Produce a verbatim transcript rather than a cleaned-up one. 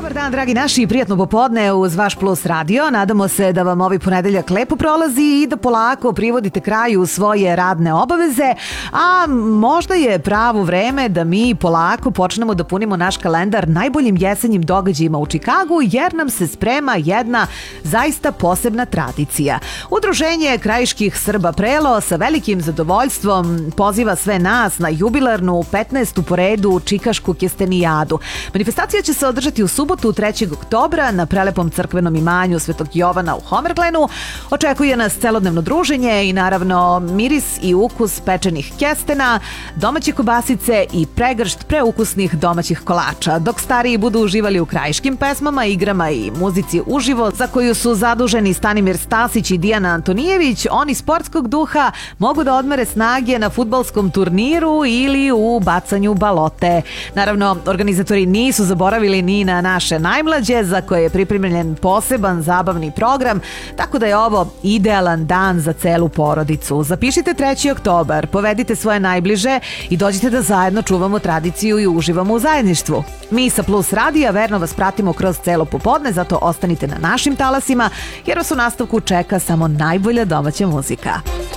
Dobar dan, dragi naši, i prijatno popodne uz vaš Plus radio. Nadamo se da vam ovaj ponedeljak lepo prolazi i da polako privodite kraju svoje radne obaveze, a možda je pravo vreme da mi polako počnemo da punimo naš kalendar najboljim jesenjim događajima u Čikagu, jer nam se sprema jedna zaista posebna tradicija. Udruženje krajiških Srba Prelo sa velikim zadovoljstvom poziva sve nas na jubilarnu petnaestu po redu Čikašku kestenijadu. Manifestacija će se održati u subotu trećeg oktobra na prelepom crkvenom imanju Svetog Jovana u Homerglenu. Očekuje nas celodnevno druženje i naravno miris i ukus pečenih kestena, domaće kobasice i pregršt preukusnih domaćih kolača, dok stariji budu uživali u krajiškim pesmama, igrama i muzici uživo za koju su zaduženi Stanimir Stasić i Dijana Antonijević. Oni sportskog duha mogu da odmere snage na fudbalskom turniru ili u bacanju balote. Naravno, organizatori nisu zaboravili ni na naše najmlađe, za koje je pripremljen poseban zabavni program, tako da je ovo idealan dan za celu porodicu. Zapišite treći oktobar, povedite svoje najbliže i dođite da zajedno čuvamo tradiciju i uživamo u zajedništvu. Mi sa Plus radija verno vas pratimo kroz celo popodne, zato ostanite na našim talasima, jer vas u nastavku čeka samo najbolja domaća muzika.